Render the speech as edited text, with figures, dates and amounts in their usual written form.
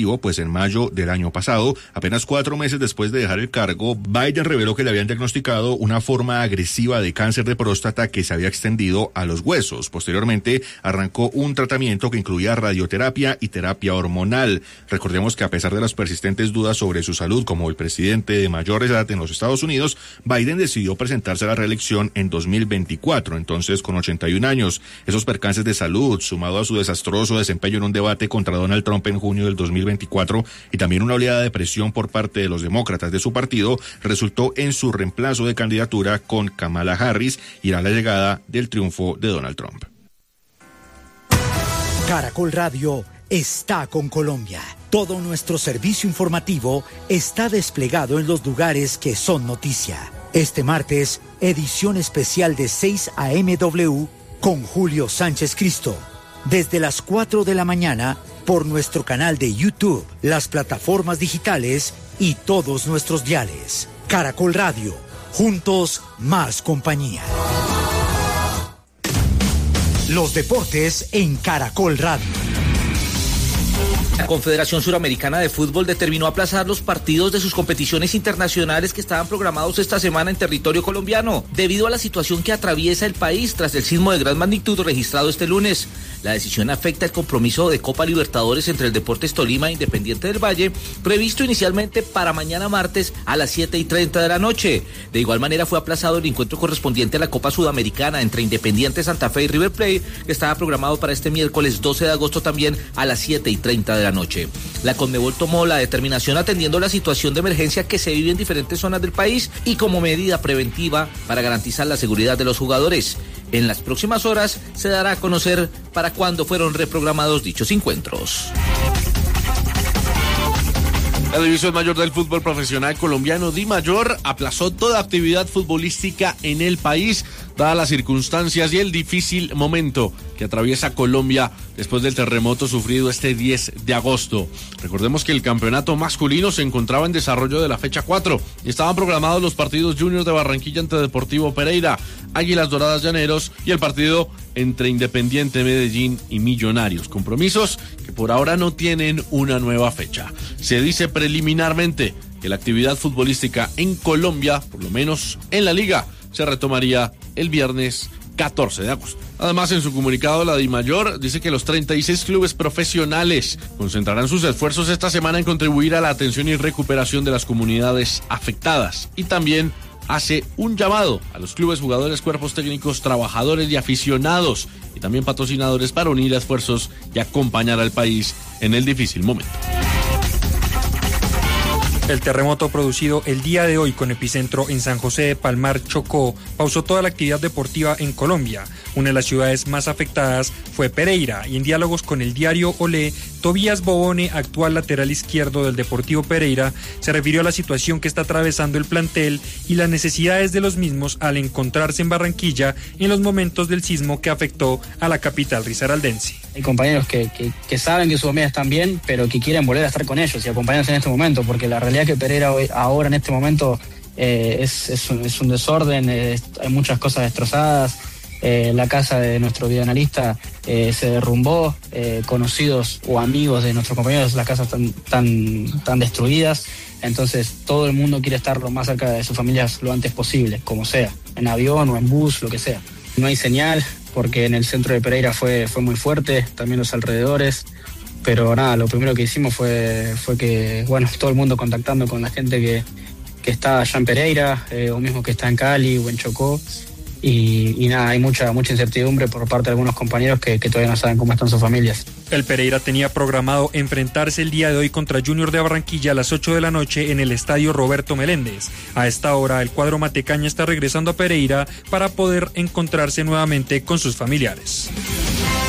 Ejecutivo, pues en mayo del año pasado, apenas 4 meses después de dejar el cargo, Biden reveló que le habían diagnosticado una forma agresiva de cáncer de próstata que se había extendido a los huesos. Posteriormente, arrancó un tratamiento que incluía radioterapia y terapia hormonal. Recordemos que a pesar de las persistentes dudas sobre su salud como el presidente de mayor edad en los Estados Unidos, Biden decidió presentarse a la reelección en 2024, entonces con 81 años. Esos percances de salud, sumado a su desastroso desempeño en un debate contra Donald Trump en junio del 2024 y también una oleada de presión por parte de los demócratas de su partido, resultó en su reemplazo de candidatura con Kamala Harris y era la llegada del triunfo de Donald Trump. Caracol Radio está con Colombia. Todo nuestro servicio informativo está desplegado en los lugares que son noticia. Este martes, edición especial de 6 a.m. W con Julio Sánchez Cristo. Desde las 4 de la mañana por nuestro canal de YouTube, las plataformas digitales y todos nuestros diales. Caracol Radio, juntos más compañía. Los deportes en Caracol Radio. La Confederación Suramericana de Fútbol determinó aplazar los partidos de sus competiciones internacionales que estaban programados esta semana en territorio colombiano, debido a la situación que atraviesa el país tras el sismo de gran magnitud registrado este lunes. La decisión afecta el compromiso de Copa Libertadores entre el Deportes Tolima e Independiente del Valle, previsto inicialmente para mañana martes a las 7:30 de la noche. De igual manera fue aplazado el encuentro correspondiente a la Copa Sudamericana entre Independiente Santa Fe y River Plate, que estaba programado para este miércoles 12 de agosto también a las 7:30 de la noche. La Conmebol tomó la determinación atendiendo la situación de emergencia que se vive en diferentes zonas del país y como medida preventiva para garantizar la seguridad de los jugadores. En las próximas horas se dará a conocer para cuándo fueron reprogramados dichos encuentros. La División Mayor del Fútbol Profesional Colombiano, DIMAYOR, aplazó toda actividad futbolística en el país, dadas las circunstancias y el difícil momento que atraviesa Colombia después del terremoto sufrido este 10 de agosto. Recordemos que el campeonato masculino se encontraba en desarrollo de la fecha 4 y estaban programados los partidos Junior de Barranquilla ante Deportivo Pereira, Águilas Doradas Llaneros y el partido entre Independiente Medellín y Millonarios. Compromisos que por ahora no tienen una nueva fecha. Se dice preliminarmente que la actividad futbolística en Colombia, por lo menos en la liga, se retomaría el viernes 14 de agosto. Además, en su comunicado, la DIMAYOR dice que los 36 clubes profesionales concentrarán sus esfuerzos esta semana en contribuir a la atención y recuperación de las comunidades afectadas y también hace un llamado a los clubes, jugadores, cuerpos técnicos, trabajadores y aficionados y también patrocinadores para unir esfuerzos y acompañar al país en el difícil momento. El terremoto producido el día de hoy con epicentro en San José de Palmar, Chocó, pausó toda la actividad deportiva en Colombia. Una de las ciudades más afectadas fue Pereira y en diálogos con el diario Olé, Tobías Bobone, actual lateral izquierdo del Deportivo Pereira, se refirió a la situación que está atravesando el plantel y las necesidades de los mismos al encontrarse en Barranquilla en los momentos del sismo que afectó a la capital risaraldense. Hay compañeros que saben que sus familias están bien, pero que quieren volver a estar con ellos y acompañarnos en este momento, porque la realidad es que Pereira ahora en este momento es un desorden, hay muchas cosas destrozadas. La casa de nuestro videoanalista se derrumbó, conocidos o amigos de nuestros compañeros, las casas están destruidas, entonces todo el mundo quiere estar lo más cerca de sus familias lo antes posible, como sea, en avión o en bus, lo que sea. No hay señal, porque en el centro de Pereira fue muy fuerte, también los alrededores, pero nada, lo primero que hicimos fue que, bueno, todo el mundo contactando con la gente que está allá en Pereira, o mismo que está en Cali o en Chocó, y nada, hay mucha incertidumbre por parte de algunos compañeros que todavía no saben cómo están sus familias. El Pereira tenía programado enfrentarse el día de hoy contra Junior de Barranquilla a las 8 de la noche en el estadio Roberto Meléndez. A esta hora, el cuadro matecaña está regresando a Pereira para poder encontrarse nuevamente con sus familiares.